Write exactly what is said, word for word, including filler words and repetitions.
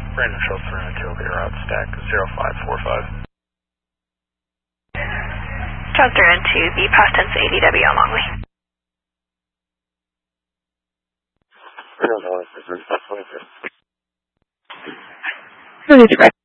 Brandon Schultz, Verona two, okay, route stack zero five four five. Transfer into the past tense A D W on Longley. No need to